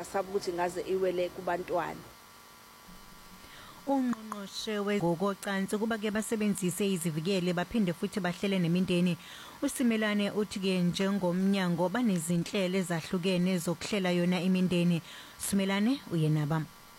ngasaba ukuthi ngaze iwele kubantwana. Ungqongqoshe wezocansi kuba ke basebenzise izivikele baphinde futhi bahlele nemindeni. uSimelane uthi ke njengomnyango banezinhlelo ezahlukene zokuhlela yona imindeni. Simelane uyenaba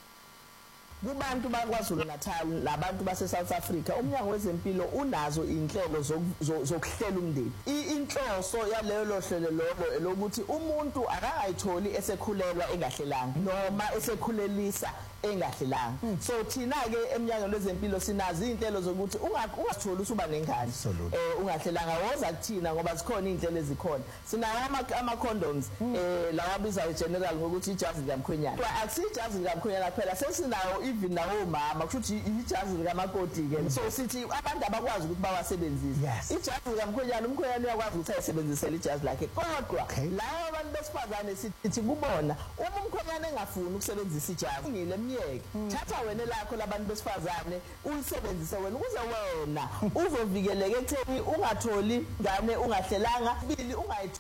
kubantu bakwaZulu Natal labantu base South Africa umnyango wezempilo unazo inhlelo zokuhlela umndeni. Inhloso yalelo hlelo lobo elokuthi umuntu akangayitholi esekhulelwa engahlelanga noma esekhulelisa engahlelanga. So thina ke emnyango wezempilo sinazi inhlelo zokuthi ungatholi usuba nengane ungahlelanga woza kuthina ngoba zikhona inhlelo ezikhona. Sinayo ama condoms lawa biza general ngokuthi ijazi likamkhwenyana. Akusijazi likamkhwenyana phela sesinayo even nawo mama kusho ijazi likamakoti ke. So sithi abantu abakwazi ukuthi bawasebenzise. Ijazi likamkhwenyana umkhwenyana uyakwazi ukuthi ayisebenzisele ijazi lakhe. Kodwa lawo abantu besifazane sithi kubona uma umkhwenyana engafuni ukusebenzisa ijazi ngile myeke thatha wena lakho labantu besifazane ulisebenzise wena ukuze wena uzovikeleka ekutheni ungatholi ngane ungahlelanga bili ungayitholi.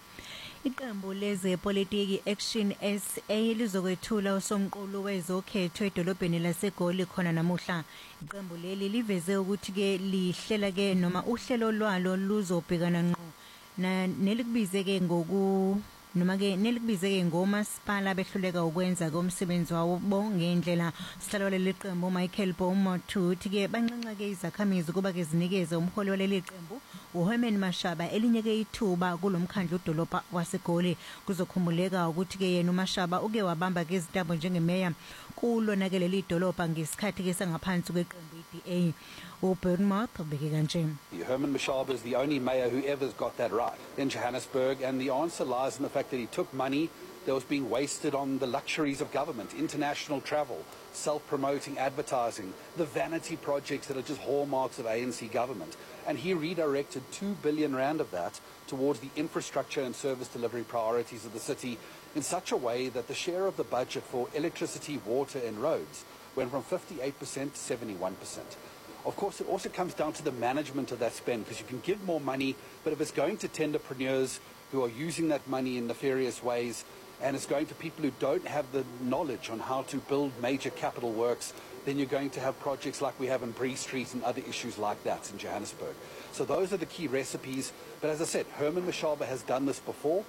Iqembu lezepolitiki Action SA lizokwethula usomqulu wezokhetho edolobheni laseGoli khona namuhla. Iqembu leli liveze ukuthi ke lihlela ke noma uhlelo lwalo luzobhekana ngqo nelikubize ke noma ke nelikubize ke ngomasipala behluleka ukwenza komsebenzi wawo bongendlela. Sihlalo leliqembu Michael Bomoth uthi ke banqenqa ke izakhamizi kuba ke zinikeze umholi waleliqembu uHerman Mashaba elinye ke ithuba kulomkhandlu udolopha waseGoli. Kuzokhumuleka ukuthi ke yena uMashaba uke wabamba ke izitambo njengemeya kulona ke leli dolopha ngesikhathi ke sangaphansi kweqembu iDA. uBomoth ubeke kanje. Herman Mashaba is the only mayor who ever's got that right in Johannesburg, and the answer lies in the fact that he took money that was being wasted on the luxuries of government, international travel, self-promoting advertising, the vanity projects that are just hallmarks of ANC government. And he redirected 2 billion rand of that towards the infrastructure and service delivery priorities of the city in such a way that the share of the budget for electricity, water and roads went from 58% to 71%. Of course, it also comes down to the management of that spend, because you can give more money, but if it's going to tenderpreneurs who are using that money in nefarious ways, and it's going to people who don't have the knowledge on how to build major capital works, then you're going to have projects like we have in Bree Street and other issues like that in Johannesburg. So those are the key recipes. But as I said, Herman Mashaba has done this before.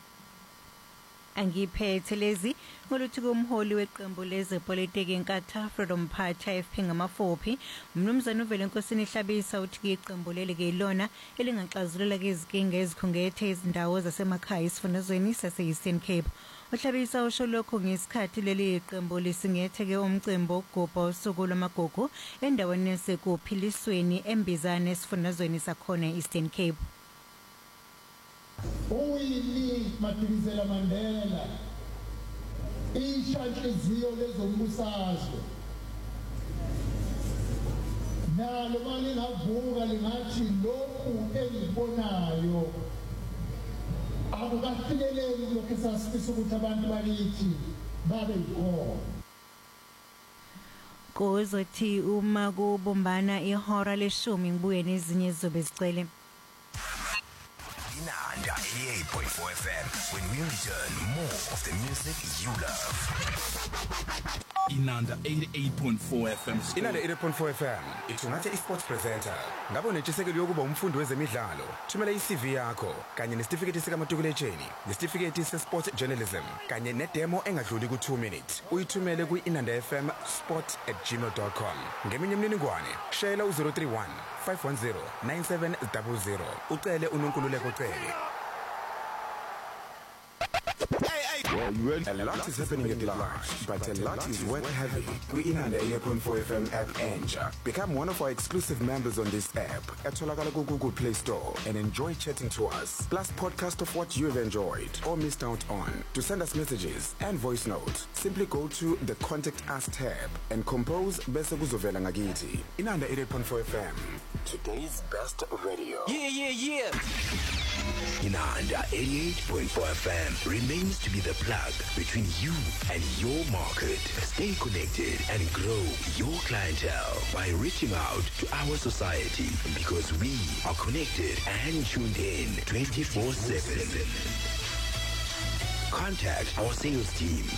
Angiphethe lezi ngoluthi kumholi weqembu lezepolitiki eNkatha Freedom Party FP ngama4P umnumzana uVelenkosini Hlabisa uthi ke iqembu leli ke ilona elingaxazulula ke izinkinga ezikhungethe izindawo zasemakhaya isifundazweni sase-Eastern Cape. uHlabisa usho lokho ngesikhathi leli iqembu lisingethe ke umcimbi wokugubha usuku lwamagugu endaweni yasekuphilisweni eMbizana esifundazweni sakhona e-Eastern Cape. Uyini Madikizela Mandela ishanhliziyo lezombusazwe nalo malingavuka lingathi lokhu engibonayo akukafikeleli lokho esasifisa ukuthi abantu bakithi babe yikhona. Kuzothi uma kubumbana ihora leshumi ngibuye nezinye zizobe zicele. Inanda 88.4 FM. When we return, more of the music you love. Inanda 88.4 FM. Inanda 88.4 FM. Ithungathe iSports Presenter. Ngabe unentshisekelo yokuba umfundi wezemidlalo? Thumela iCV yakho kanye nesitifiketi sikamatikuletsheni, nesitifiketi seSport Journalism kanye nedemo engadluli ku2 minutes. Uyithumele kuinandafmsport@gmail.com. Ngeminye imininingwane, shayela u031 510 9700. Ucele uNonkululeko Cele. A lot is happening at large, but a lot is worth having. We in the 88.4 FM app Enja. Become one of our exclusive members on this app at Tolakala Google Play Store and enjoy chatting to us. Plus podcast of what you have enjoyed or missed out on. To send us messages and voice notes, simply go to the Contact Us tab and compose Bese Kuzovela Ngakiti. Inanda 88.4 FM. Today's best radio. Yeah. Inanda 88.4 FM remains to be the plug between you and your market. Stay connected and grow your clientele by reaching out to our society, because we are connected and tuned in 24/7. Contact our sales team